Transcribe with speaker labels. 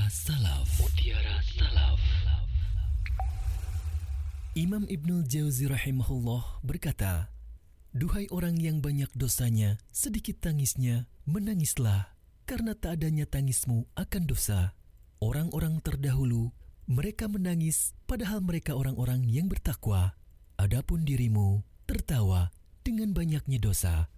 Speaker 1: Salaf. Imam Ibnul Jauzi rahimahullah berkata, "Duhai orang yang banyak dosanya, sedikit tangisnya, menangislah, karena tak adanya tangismu akan dosa. Orang-orang terdahulu, mereka menangis padahal mereka orang-orang yang bertakwa. Adapun dirimu, tertawa dengan banyaknya dosa."